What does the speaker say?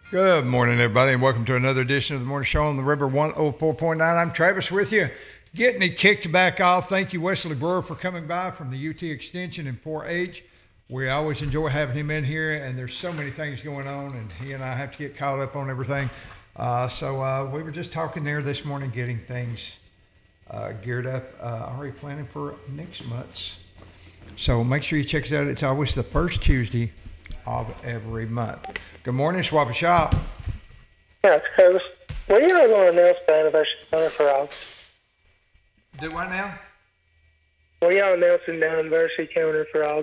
Good morning, everybody, and welcome to another edition of the Morning Show on the River 104.9. I'm Travis with you, getting it kicked back off. Thank you, Wesley Brewer, for coming by from the UT Extension in 4-H. We always enjoy having him in here, and there's so many things going on, and he and I have to get caught up on everything. So we were just talking there this morning, getting things geared up, already planning for next month's. So make sure you check us out. It's always the first Tuesday of every month. Good morning, Swap and Shop. Yeah, it's Travis. When are you going to announce the anniversary counter for August? Do what now? When are y'all announcing the anniversary counter for August?